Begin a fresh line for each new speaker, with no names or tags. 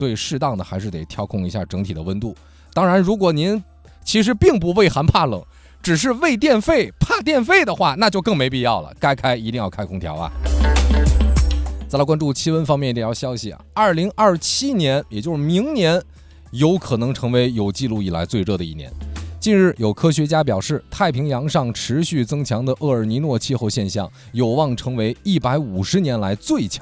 对，适当的还是得调控一下整体的温度。当然，如果您其实并不畏寒怕冷，只是为电费怕电费的话，那就更没必要了，该开一定要开空调啊。再来关注气温方面一条消息啊，2027年，也就是明年，有可能成为有记录以来最热的一年。近日，有科学家表示，太平洋上持续增强的厄尔尼诺气候现象有望成为150年来最强